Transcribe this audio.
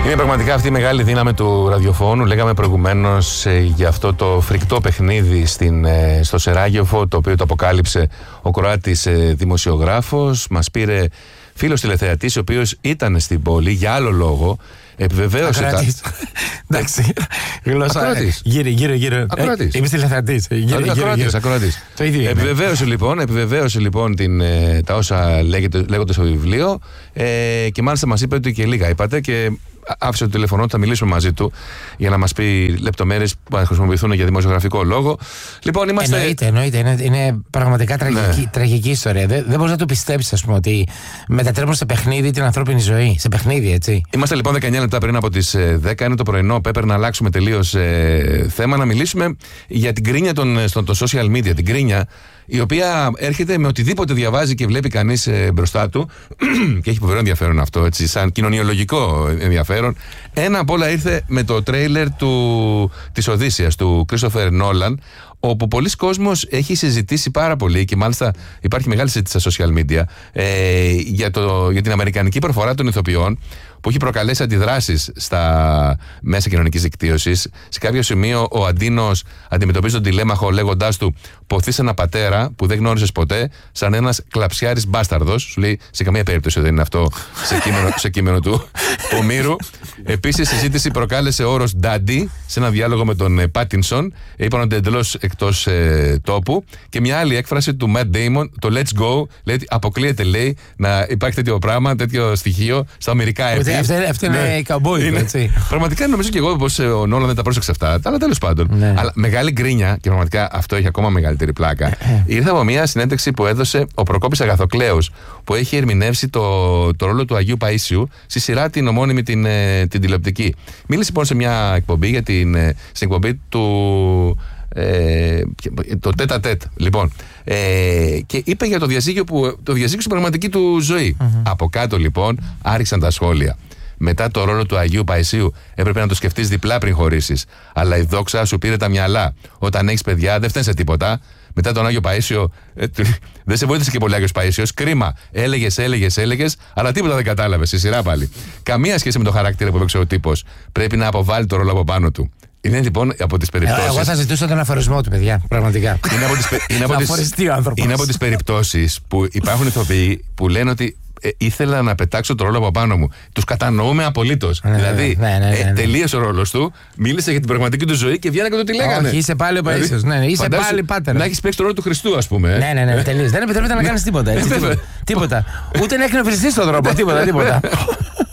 Είναι πραγματικά αυτή η μεγάλη δύναμη του ραδιοφώνου. Λέγαμε προηγουμένως για αυτό το φρικτό παιχνίδι στο Σεράγεφο, το οποίο το αποκάλυψε ο Κροάτης δημοσιογράφος. Μας πήρε φίλος τηλεθεατής, ο οποίος ήταν στην πόλη για άλλο λόγο. Επιβεβαίωσε εντάξει. Ακροατής. Γύρω. Ακροατής. Είμαι τηλεθεατής. Ακροατής. Το ίδιο. Επιβεβαίωσε λοιπόν τα όσα λέγονται στο βιβλίο και μάλιστα μας είπε ότι και λίγα είπατε και άφησε το τηλεφωνό του, θα μιλήσουμε μαζί του για να μας πει λεπτομέρειες που θα χρησιμοποιηθούν για δημοσιογραφικό λόγο. Λοιπόν, είμαστε... Εννοείται. Είναι πραγματικά τραγική ιστορία. Δεν μπορείς να το πιστέψεις, ας πούμε, ότι μετατρέπουν σε παιχνίδι την ανθρώπινη ζωή. Σε παιχνίδι, έτσι. Είμαστε λοιπόν 19 λεπτά πριν από τις 10. Είναι το πρωινό. Πρέπει να αλλάξουμε τελείως θέμα. Να μιλήσουμε για την κρίνια στο social media. Την κρίνια η οποία έρχεται με οτιδήποτε διαβάζει και βλέπει κανείς μπροστά του και έχει φοβερό ενδιαφέρον αυτό, έτσι, σαν κοινωνιολογικό ενδιαφέρον. Ένα απ' όλα ήρθε με το τρέιλερ της Οδύσσειας του Christopher Nolan, όπου πολλοί κόσμος έχει συζητήσει πάρα πολύ και μάλιστα υπάρχει μεγάλη συζήτηση στα social media για την αμερικανική προφορά των ηθοποιών, που έχει προκαλέσει αντιδράσεις στα μέσα κοινωνικής δικτύωσης. Σε κάποιο σημείο ο Αντίνος αντιμετωπίζει τον τηλέμαχο λέγοντάς του «Ποθείς ένα πατέρα που δεν γνώρισες ποτέ σαν ένας κλαψιάρης μπάσταρδος». Σου λέει σε καμία περίπτωση δεν είναι αυτό σε κείμενο του Ομήρου. Επίσης η συζήτηση προκάλεσε ο όρος «daddy» σε ένα διάλογο με τον Πάτινσον. Είπαν εντελώς εκτός τόπου. Και μια άλλη έκφραση του Matt Damon, το «let's go», λέει αποκλείεται, λέει, να υπάρχει τέτοιο πράγμα, τέτοιο στοιχείο στα αμερικά έθνη. Αυτό είναι καμπόι, έτσι. Πραγματικά νομίζω και εγώ πως ο Νόλαν δεν τα πρόσεξε αυτά, αλλά τέλος πάντων. Ναι. Αλλά μεγάλη γκρίνια, και πραγματικά αυτό έχει ακόμα μεγαλύτερη πλάκα, ήρθε από μια συνέντευξη που έδωσε ο Προκόπης Αγαθοκλέος, που έχει ερμηνεύσει το ρόλο του Αγίου Παΐσιου στη σειρά την ομώνυμη την τηλεοπτική. Μίλησε λοιπόν σε μια εκπομπή στην εκπομπή του. Το τέτα-τέτ λοιπόν, και είπε για το διαζύγιο στην πραγματική του ζωή. Από κάτω λοιπόν άρχισαν τα σχόλια. Μετά το ρόλο του Αγίου Παϊσίου έπρεπε να το σκεφτείς διπλά πριν χωρίσεις. Αλλά η δόξα σου πήρε τα μυαλά. Όταν έχεις παιδιά δεν φταίνεις σε τίποτα. Μετά τον Άγιο Παΐσιο δεν σε βοήθησε και πολύ Άγιος Παΐσιος. Κρίμα. Έλεγες, αλλά τίποτα δεν κατάλαβες. Στη σειρά πάλι. Καμία σχέση με το χαρακτήρα που έπαιξε ο τύπος. Πρέπει να αποβάλει το ρόλο από πάνω του. Είναι λοιπόν από τις περιπτώσεις. Εγώ θα ζητούσα τον αφορισμό του, παιδιά. Πραγματικά. Είναι από τις περιπτώσεις που υπάρχουν ηθοποιοί που λένε ότι ήθελα να πετάξω το ρόλο από πάνω μου. Τους κατανοούμε απολύτως. Δηλαδή, τελείωσε ο ρόλος του, μίλησε για την πραγματική του ζωή και βγαίνει και το τι λέγανε. Όχι, είσαι πάλι ο Παΐσιος. Είσαι πάλι πάτερ. Να έχεις παίξει το ρόλο του Χριστού, ας πούμε. Ναι, τελείως. Δεν επιτρέπεται να κάνεις τίποτα. Τίποτα. Ούτε να εκνευριστείς στον δρόμο. Τίποτα.